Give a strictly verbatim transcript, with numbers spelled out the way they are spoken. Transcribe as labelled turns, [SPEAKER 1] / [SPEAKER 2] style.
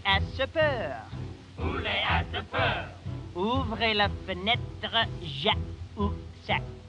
[SPEAKER 1] à ce peur.
[SPEAKER 2] Poulet à ce peur.
[SPEAKER 1] Ouvrez la fenêtre, ja ou sac.